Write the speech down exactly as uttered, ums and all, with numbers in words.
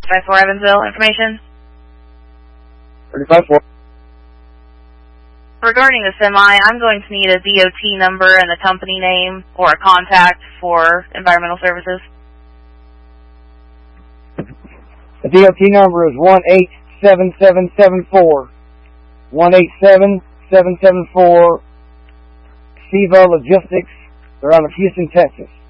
five four Evansville, information? thirty-five four. Regarding the semi, I'm going to need a D O T number and a company name or a contact for environmental services. The D O T number is one eight seven seven seven four. one eight seven seven seven four. SEVA Logistics. They're out of Houston, Texas.